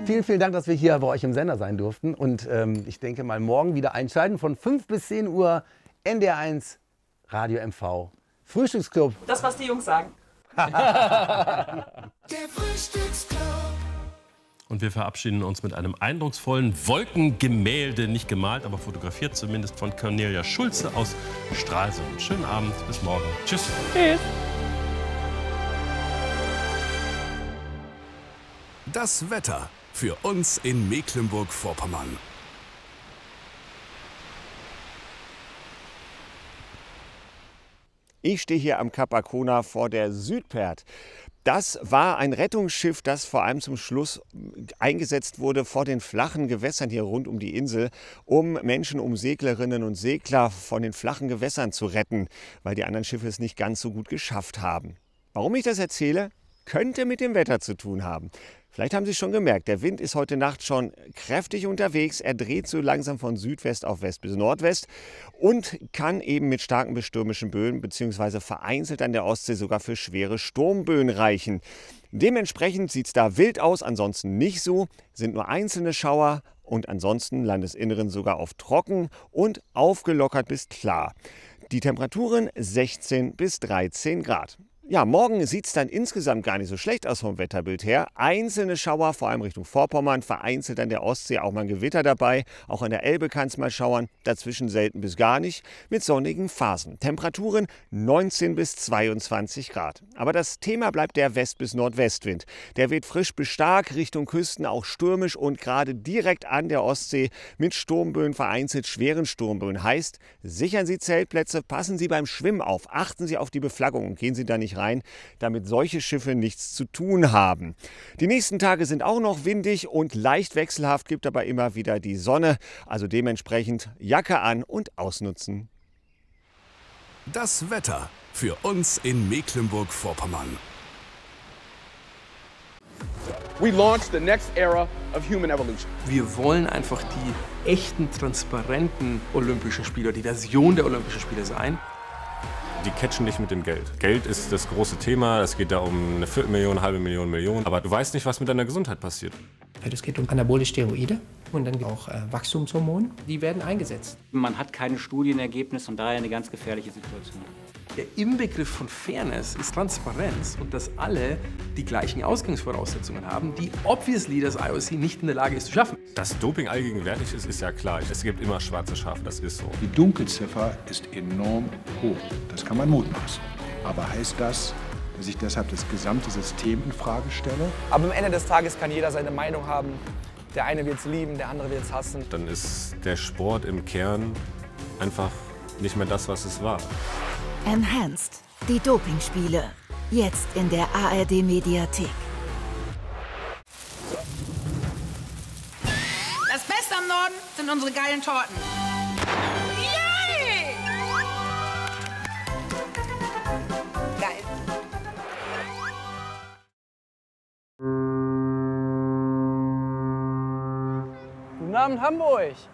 Vielen, vielen Dank, dass wir hier bei euch im Sender sein durften. Und ich denke mal, morgen wieder einschalten von 5 bis 10 Uhr NDR1 Radio MV. Frühstücksclub. Das, was die Jungs sagen. Der Frühstücksclub. Und wir verabschieden uns mit einem eindrucksvollen Wolkengemälde, nicht gemalt, aber fotografiert zumindest, von Cornelia Schulze aus Stralsund. Schönen Abend, bis morgen. Tschüss. Tschüss. Das Wetter für uns in Mecklenburg-Vorpommern. Ich stehe hier am Kap Arkona vor der Südpert. Das war ein Rettungsschiff, das vor allem zum Schluss eingesetzt wurde vor den flachen Gewässern hier rund um die Insel, um Menschen, um Seglerinnen und Segler von den flachen Gewässern zu retten, weil die anderen Schiffe es nicht ganz so gut geschafft haben. Warum ich das erzähle, könnte mit dem Wetter zu tun haben. Vielleicht haben Sie es schon gemerkt, der Wind ist heute Nacht schon kräftig unterwegs. Er dreht so langsam von Südwest auf West bis Nordwest und kann eben mit starken bis stürmischen Böen bzw. vereinzelt an der Ostsee sogar für schwere Sturmböen reichen. Dementsprechend sieht es da wild aus, ansonsten nicht so, sind nur einzelne Schauer und ansonsten Landesinneren sogar auf trocken und aufgelockert bis klar. Die Temperaturen 16 bis 13 Grad. Ja, morgen sieht es dann insgesamt gar nicht so schlecht aus vom Wetterbild her. Einzelne Schauer, vor allem Richtung Vorpommern, vereinzelt an der Ostsee auch mal ein Gewitter dabei. Auch an der Elbe kann es mal schauern, dazwischen selten bis gar nicht, mit sonnigen Phasen. Temperaturen 19 bis 22 Grad. Aber das Thema bleibt der West- bis Nordwestwind. Der weht frisch bis stark, Richtung Küsten auch stürmisch und gerade direkt an der Ostsee mit Sturmböen, vereinzelt schweren Sturmböen. Heißt, sichern Sie Zeltplätze, passen Sie beim Schwimmen auf, achten Sie auf die Beflaggung und gehen Sie da nicht rein, damit solche Schiffe nichts zu tun haben. Die nächsten Tage sind auch noch windig und leicht wechselhaft, gibt aber immer wieder die Sonne, also dementsprechend Jacke an und ausnutzen. Das Wetter für uns in Mecklenburg-Vorpommern. We launch the next era of human evolution. Wir wollen einfach die echten, transparenten Olympischen Spiele, die Version der Olympischen Spiele sein. Die catchen dich mit dem Geld. Geld ist das große Thema. Es geht da um eine Viertelmillion, halbe Million, Million. Aber du weißt nicht, was mit deiner Gesundheit passiert. Es geht um anabolische Steroide und dann auch Wachstumshormone. Die werden eingesetzt. Man hat keine Studienergebnisse und daher eine ganz gefährliche Situation. Der Inbegriff von Fairness ist Transparenz und dass alle die gleichen Ausgangsvoraussetzungen haben, die obviously das IOC nicht in der Lage ist zu schaffen. Dass Doping allgegenwärtig ist, ist ja klar. Es gibt immer schwarze Schafe, das ist so. Die Dunkelziffer ist enorm hoch. Das kann man mutmaßen. Aber heißt das, dass ich deshalb das gesamte System in Frage stelle? Aber am Ende des Tages kann jeder seine Meinung haben. Der eine wird es lieben, der andere wird es hassen. Dann ist der Sport im Kern einfach nicht mehr das, was es war. Enhanced, die Dopingspiele. Jetzt in der ARD-Mediathek. Das Beste am Norden sind unsere geilen Torten. Yay! Geil. Guten Abend, Hamburg.